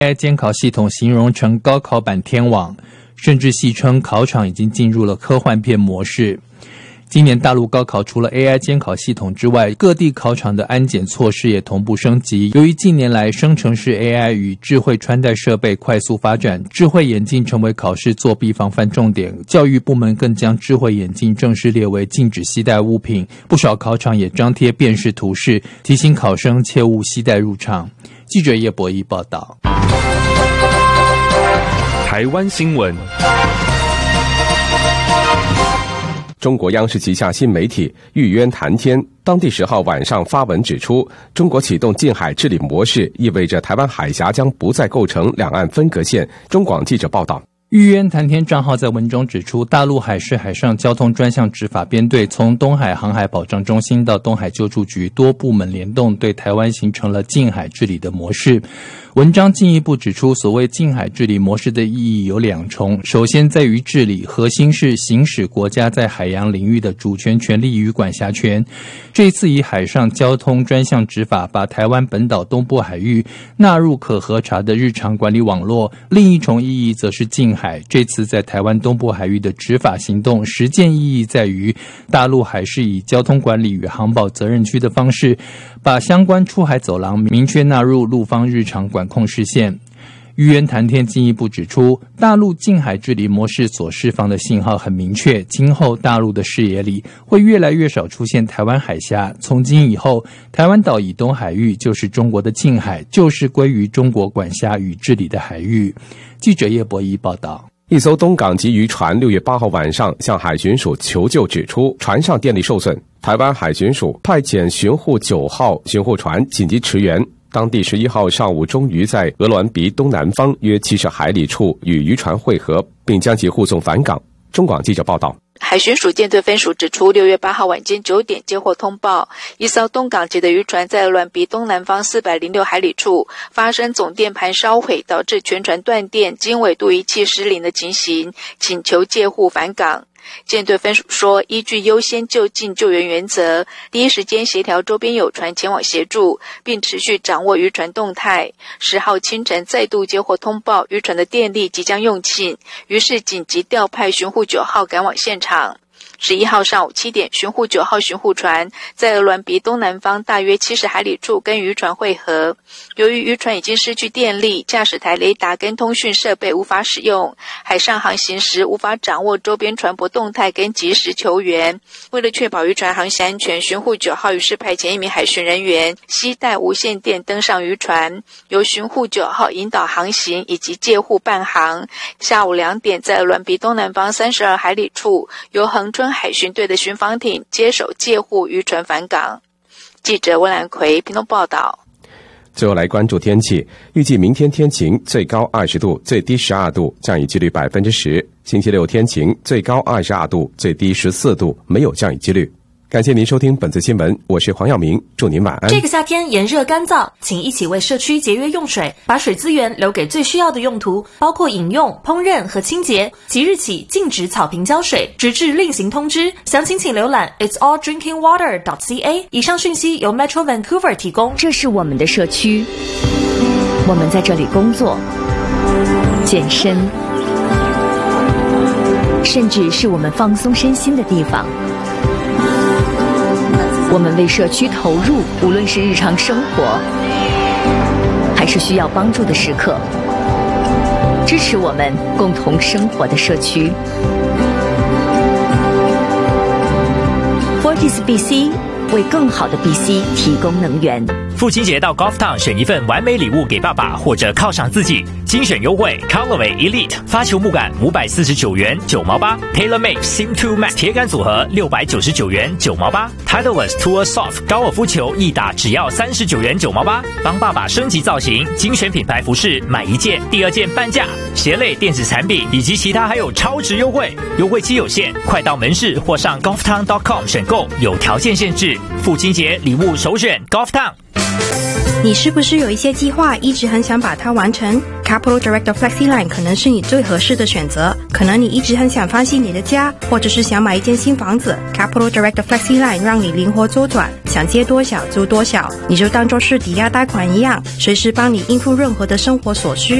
AI 监考系统形容成高考版天网，甚至戏称考场已经进入了科幻片模式。今年大陆高考除了 AI 监考系统之外，各地考场的安检措施也同步升级。由于近年来生成式 AI 与智慧穿戴设备快速发展，智慧眼镜成为考试作弊防范重点，教育部门更将智慧眼镜正式列为禁止携带物品。不少考场也张贴辨识图示，提醒考生切勿携带入场。记者叶博弈报道。 台湾新闻。中国央视旗下新媒体玉渊谈天当地10号晚上发文指出，中国启动近海治理模式意味着台湾海峡将不再构成两岸分隔线。中广记者报道。 玉渊谈天账号在文中指出，大陆海事海上交通专项执法编队从东海航海保障中心到东海救助局多部门联动，对台湾形成了近海治理的模式。文章进一步指出，所谓近海治理模式的意义有2重，首先在于治理，核心是行使国家在海洋领域的主权权利与管辖权。这一次以海上交通专项执法，把台湾本岛东部海域纳入可核查的日常管理网络。另一重意义则是近海，这次在台湾东部海域的执法行动，实践意义在于大陆海事以交通管理与航保责任区的方式，把相关出海走廊明确纳入陆方日常管控视线。玉渊谈天进一步指出，大陆近海治理模式所释放的信号很明确，今后大陆的视野里会越来越少出现台湾海峡，从今以后台湾岛以东海域就是中国的近海，就是归于中国管辖与治理的海域。记者叶博弈报道。 一艘东港籍渔船6月8号晚上向海巡署求救，指出船上电力受损，台湾海巡署派遣巡护9号巡护船紧急驰援。当地11号上午终于在鹅銮鼻东南方约70海里处与渔船会合，并将其护送返港。中广记者报道。 海巡署舰队分署指出，6月8号晚间9点接获通报，一艘东港籍的渔船在鹅銮鼻东南方406海里处发生总电盘烧毁，导致全船断电、经纬度仪器失灵的情形，请求借护返港。舰队分署说，依据优先就近救援原则，第一时间协调周边有船前往协助，并持续掌握渔船动态。10号清晨再度接获通报，渔船的电力即将用尽，于是紧急调派巡护9号赶往现场。11号上午7点，巡护9号巡护船在鹅銮鼻东南方大约70海里处跟渔船会合。由于渔船已经失去电力，驾驶台雷达跟通讯设备无法使用，海上航行时无法掌握周边船舶动态跟及时求援。为了确保渔船航行安全，巡护9号于是派遣1名海巡人员携带无线电登上渔船，由巡护9号引导航行以及借护伴航。下午2点，在鹅銮鼻东南方32海里处，由恒春海巡队的巡防艇接手借护渔船返港。记者温兰奎屏东报道。 最后来关注天气，预计明天天晴，最高20度，最低12度，降雨几率10%。星期六天晴，最高22度，最低14度，没有降雨几率。感谢您收听本次新闻，我是黄耀明，祝您晚安。 这个夏天炎热干燥，请一起为社区节约用水，把水资源留给最需要的用途，包括饮用、烹饪和清洁。即日起禁止草坪浇水，直至另行通知。详情请浏览 itsalldrinkingwater.ca。以上讯息由 Metro Vancouver 提供。 这是我们的社区，我们在这里工作、健身，甚至是我们放松身心的地方。我们为社区投入，无论是日常生活还是需要帮助的时刻，支持我们共同生活的社区。Fortis BC 为更好的 BC 提供能源。 父亲节到 Golf Town 选一份完美礼物给爸爸，或者犒赏自己。精选优惠 Callaway Elite 发球木杆549元9毛8 TaylorMade Sim2 Max 铁杆组合699元9毛8 Titleist Tour Soft 高尔夫球一打只要39元9毛8。帮爸爸升级造型，精选品牌服饰买1件第2件半价。鞋类电子产品以及其他还有超值优惠，优惠期有限，快到门市或上 golftown.com 选购，有条件限制。父亲节礼物首选 Golf Town。 你是不是有一些计划一直很想把它完成？ Capital Direct FlexiLine 可能是你最合适的选择。可能你一直很想放弃你的家，或者是想买一间新房子。 Capital Direct FlexiLine 让你灵活周转，想借多少租多少，你就当作是抵押贷款一样，随时帮你应付任何的生活所需。